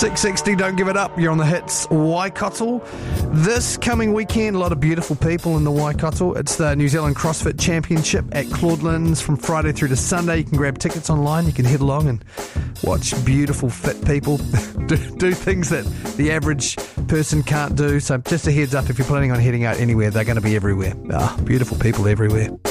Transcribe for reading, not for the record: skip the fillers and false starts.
660, don't give it up. You're on the hits Waikato. This coming weekend, a lot of beautiful people in the Waikato. It's the New Zealand CrossFit Championship at Claudelands from Friday through to Sunday. You can grab tickets online. You can head along and watch beautiful, fit people do things that the average person can't do. So just a heads up, if you're planning on heading out anywhere, they're going to be everywhere. Beautiful people everywhere.